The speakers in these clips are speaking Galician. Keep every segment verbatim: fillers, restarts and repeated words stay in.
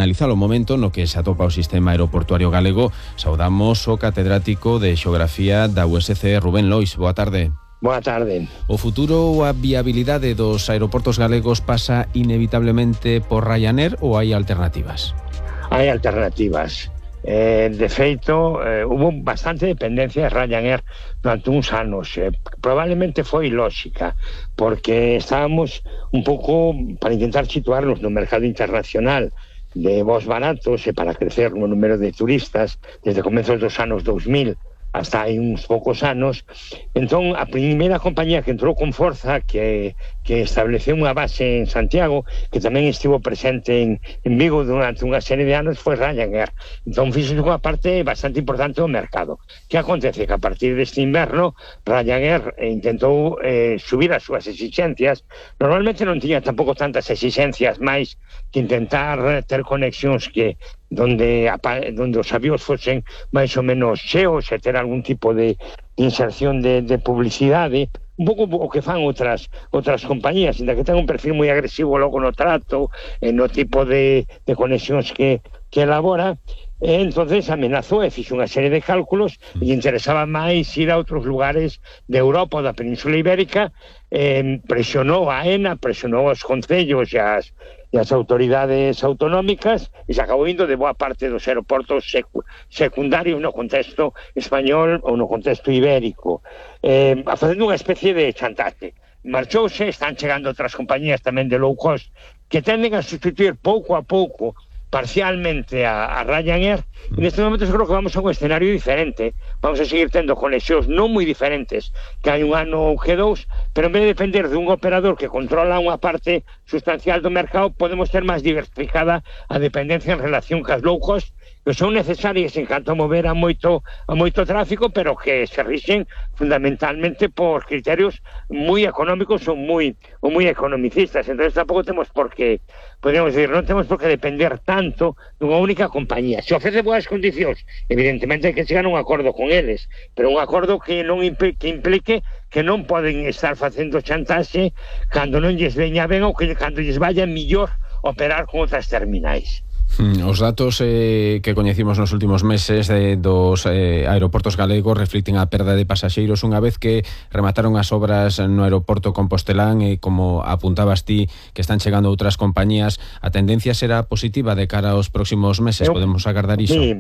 analizar o momento no que se atopa o sistema aeroportuario galego, saudamos o catedrático de Xeografía da U S C, Rubén Lois. Boa tarde. Boa tarde. O futuro ou a viabilidade dos aeroportos galegos pasa inevitablemente por Ryanair ou hai alternativas? Hai alternativas. Eh, de feito, eh, hubo bastante dependencia de Ryanair durante uns anos. Eh, probablemente foi lógica, porque estábamos un pouco para intentar situarnos no mercado internacional de voos baratos e para crecer no número de turistas desde comezos dos anos dos mil hasta hai uns poucos anos. Entón, a primeira compañía que entrou con forza, que, que estableceu unha base en Santiago, que tamén estivo presente en, en Vigo durante unha serie de anos, foi Ryanair. Entón, fixo unha parte bastante importante do mercado. Que acontece? Que a partir deste inverno, Ryanair intentou eh, subir as súas exigencias. Normalmente non tiña tampouco tantas exigencias, máis que intentar ter conexións que donde, donde os avións fosen máis ou menos cheos e ter algún tipo de inserción de, de publicidade, un pouco o que fan outras outras compañías, inda que ten un perfil moi agresivo logo no trato e no tipo de, de conexións que, que elabora. E entonces amenazou e fixo unha serie de cálculos e interesaba máis ir a outros lugares de Europa ou da Península Ibérica. Eh, presionou a AENA, presionou os concellos e as e as autoridades autonómicas e se acabou indo de boa parte dos aeroportos secu secundarios no contexto español ou no contexto ibérico, eh, facendo unha especie de chantaje. Marchouse, están chegando outras compañías tamén de low cost que tenden a sustituir pouco a pouco parcialmente a, a Ryanair. En estes momentos creo que vamos a un escenario diferente. Vamos a seguir tendo conexións non moi diferentes que hai un ano ou que dous, pero en vez de depender dun operador que controla unha parte sustancial do mercado, podemos ter máis diversificada a dependencia en relación cas low cost, que son necesarias en canto a mover a moito, a moito tráfico, pero que se rixen fundamentalmente por criterios moi económicos ou moi, ou moi economicistas. Entón, tampouco temos por que, podemos decir, non temos por que depender tanto dunha única compañía. Se ofrece boas condicións, evidentemente hai que chegar a un acordo con eles, pero un acordo que non impl que implique que non poden estar facendo chantaxe cando non lles veña ben ou que cando lles vaya millor operar con outras terminais. Os datos eh, que coñecimos nos últimos meses de, dos eh, aeroportos galegos reflicten a perda de pasaxeiros unha vez que remataron as obras no aeroporto compostelán e, como apuntabas ti, que están chegando outras compañías. A tendencia será positiva de cara aos próximos meses? Eu, podemos agardar iso? Sí,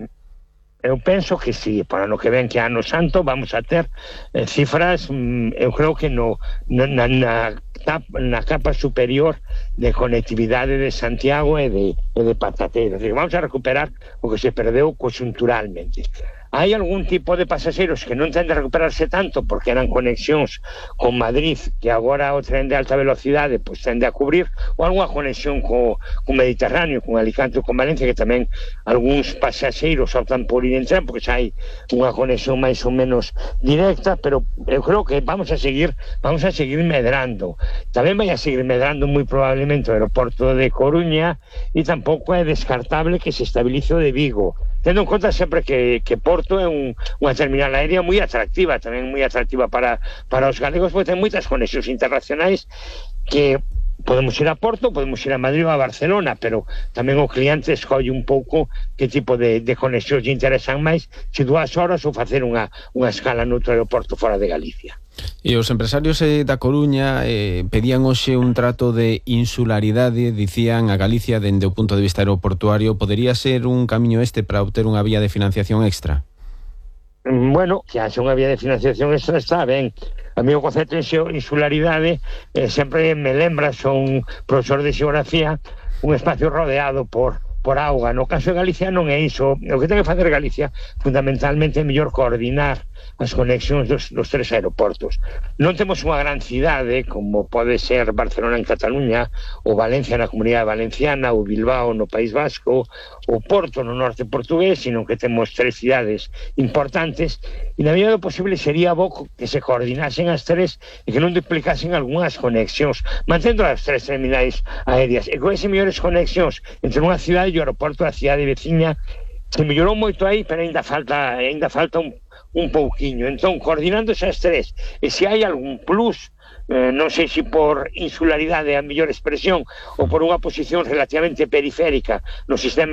eu penso que sí, para no que ven que ano santo vamos a ter eh, cifras, mm, eu creo que no, na, na, na capa superior de conectividade de Santiago e de, e de Patateiro. Vamos a recuperar o que se perdeu conxunturalmente. Hai algún tipo de pasaxeiros que non ten de recuperarse tanto porque eran conexións con Madrid, que agora o tren de alta velocidade pois tende a cubrir, ou algunha conexión co, co Mediterráneo, con Alicante ou con Valencia, que tamén algúns pasaxeiros optan por ir en tren porque xa hai unha conexión máis ou menos directa, pero eu creo que vamos a seguir vamos a seguir medrando. Tamén vai a seguir medrando moi probablemente o aeroporto de Coruña, e tampouco é descartable que se estabilice o de Vigo, tendo en conta sempre que, que Porto é un, unha terminal aérea moi atractiva, tamén moi atractiva para, para os galegos, porque ten moitas conexións internacionais que podemos ir a Porto, podemos ir a Madrid ou a Barcelona, pero tamén o cliente escolle un pouco que tipo de, de conexións lle interesan máis, se dúas horas ou facer unha, unha escala noutro aeroporto fora de Galicia. E os empresarios eh, da Coruña eh, pedían hoxe un trato de insularidade, dicían a Galicia dende o punto de vista aeroportuario. Podería ser un camiño este para obter unha vía de financiación extra? Bueno, que haxe unha vía de financiación extra está ben. A mí o concepto de insularidade eh, sempre me lembra, son profesor de xeografía, un espacio rodeado por por auga. No caso de Galicia non é iso. O que ten que facer Galicia fundamentalmente é mellor coordinar as conexións dos, dos tres aeroportos. Non temos unha gran cidade como pode ser Barcelona en Cataluña, ou Valencia na Comunidade Valenciana, ou Bilbao no País Vasco, ou Porto no norte portugués, sino que temos tres cidades importantes, e na medida do posible sería bo que se coordinasen as tres e que non duplicasen algunhas conexións, mantendo as tres terminais aéreas, e con esas mellores conexións entre unha cidade e o aeroporto da cidade veciña. Se mellorou moito aí, pero ainda falta ainda falta un, un pouquiño. Entón, coordinando esas tres, e se hai algún plus, eh, non sei se por insularidade a mellor expresión ou por unha posición relativamente periférica no sistema